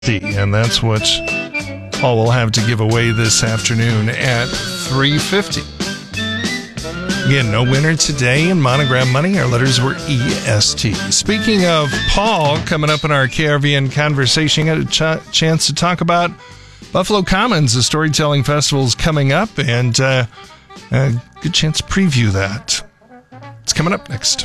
And that's what all we'll have to give away this afternoon at 3:50. Again, no winner today in Monogram Money. Our letters were EST. Speaking of Paul, coming up in our KRVN conversation, got a chance to talk about Buffalo Commons, the storytelling festival's coming up, and a good chance to preview that. It's coming up next.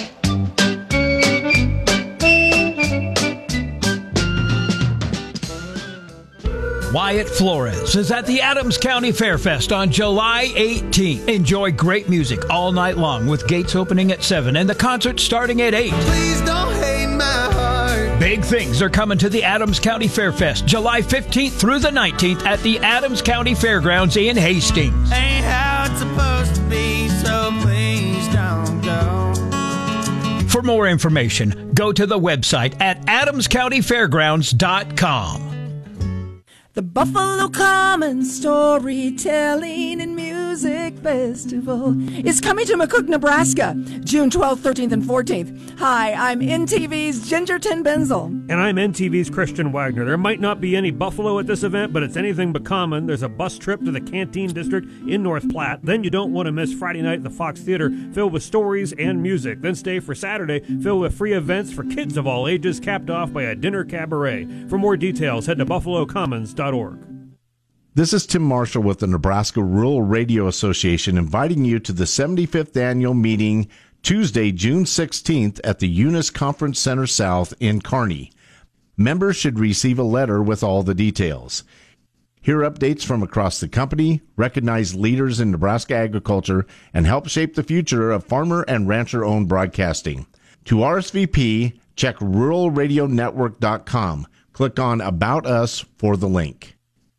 Wyatt Flores is at the Adams County Fairfest on July 18th. Enjoy great music all night long with gates opening at 7 and the concert starting at 8. Please don't hate my heart. Big things are coming to the Adams County Fairfest July 15th through the 19th at the Adams County Fairgrounds in Hastings. Ain't how it's supposed to be, so please don't go. For more information, go to the website at adamscountyfairgrounds.com. The Buffalo Commons Storytelling and Music Festival is coming to McCook, Nebraska, June 12th, 13th, and 14th. Hi, I'm NTV's Gingerton Benzel. And I'm NTV's Christian Wagner. There might not be any buffalo at this event, but it's anything but common. There's a bus trip to the Canteen District in North Platte. Then you don't want to miss Friday night at the Fox Theater, filled with stories and music. Then stay for Saturday, filled with free events for kids of all ages, capped off by a dinner cabaret. For more details, head to buffalocommons.org. This is Tim Marshall with the Nebraska Rural Radio Association inviting you to the 75th annual meeting Tuesday, June 16th at the Eunice Conference Center South in Kearney. Members should receive a letter with all the details. Hear updates from across the company, recognize leaders in Nebraska agriculture, and help shape the future of farmer and rancher-owned broadcasting. To RSVP, check ruralradionetwork.com. Click on About Us for the link.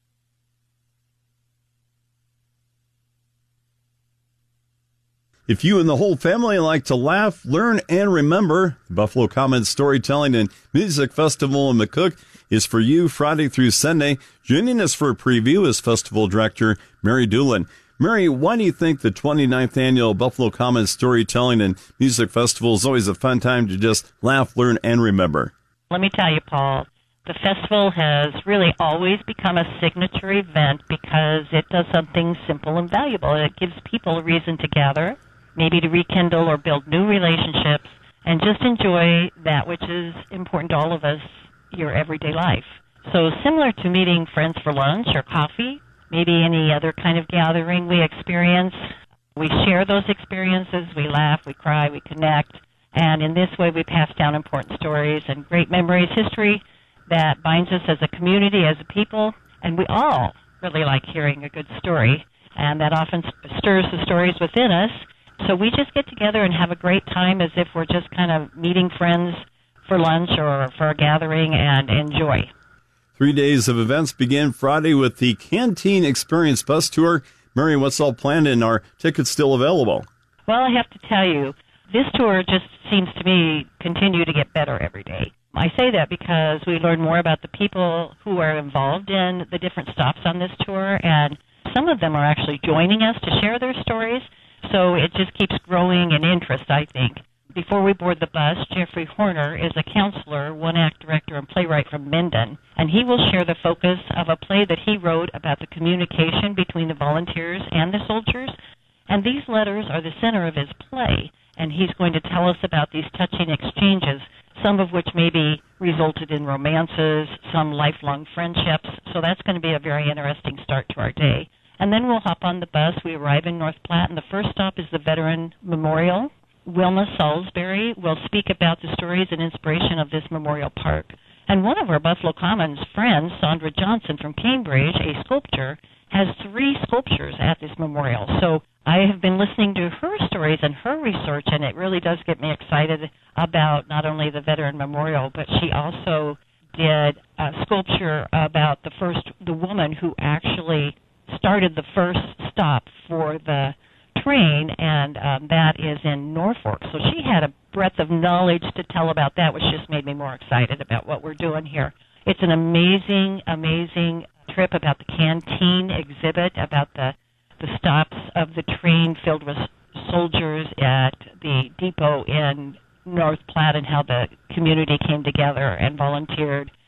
If you and the whole family like to laugh, learn, and remember, the Buffalo Commons Storytelling and Music Festival in McCook is for you Friday through Sunday. Joining us for a preview is Festival Director Mary Doolin. Mary, why do you think the 29th Annual Buffalo Commons Storytelling and Music Festival is always a fun time to just laugh, learn, and remember? Let me tell you, Paul, the festival has really always become a signature event because it does something simple and valuable. It gives people a reason to gather, maybe to rekindle or build new relationships, and just enjoy that which is important to all of us, your everyday life. So similar to meeting friends for lunch or coffee, maybe any other kind of gathering we experience, we share those experiences, we laugh, we cry, we connect, and in this way we pass down important stories and great memories, history that binds us as a community, as a people, and we all really like hearing a good story, and that often stirs the stories within us. So we just get together and have a great time as if we're just kind of meeting friends for lunch or for a gathering and enjoy. 3 days of events begin Friday with the Canteen Experience Bus Tour. Mary, what's all planned and are tickets still available? Well, I have to tell you, this tour just seems to me continue to get better every day. I say that because we learn more about the people who are involved in the different stops on this tour, and some of them are actually joining us to share their stories. So it just keeps growing in interest, I think. Before we board the bus, Jeffrey Horner is a counselor, one-act director, and playwright from Minden, and he will share the focus of a play that he wrote about the communication between the volunteers and the soldiers. And these letters are the center of his play, and he's going to tell us about these touching exchanges, some of which maybe resulted in romances, some lifelong friendships. So that's going to be a very interesting start to our day. And then we'll hop on the bus. We arrive in North Platte, and the first stop is the Veteran Memorial. Wilma Salisbury will speak about the stories and inspiration of this memorial park. And one of our Buffalo Commons friends, Sandra Johnson from Cambridge, a sculptor, has 3 sculptures at this memorial. So I have been listening to her stories and her research, and it really does get me excited about not only the Veteran Memorial, but she also did a sculpture about the woman who actually started the first stop for the train, and that is in Norfolk. So she had a breadth of knowledge to tell about that, which just made me more excited about what we're doing here. It's an amazing, amazing trip about the canteen exhibit, about the stops of the train filled with soldiers at the depot in North Platte and how the community came together and volunteered.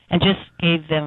and just gave them